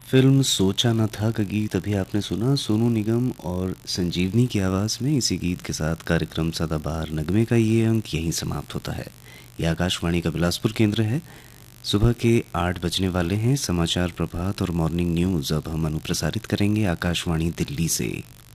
Film सोचा न था का गीत अभी आपने सुना, सोनू निगम और संजीवनी की आवाज़ में। इसी गीत के साथ कार्यक्रम सदाबहार नगमे का ये अंक यहीं समाप्त होता है। यह आकाशवाणी का बिलासपुर केंद्र है। सुबह के 8 बजने वाले हैं। समाचार प्रभात और मॉर्निंग न्यूज़ अब हम अनुप्रसारित करेंगे आकाशवाणी दिल्ली से।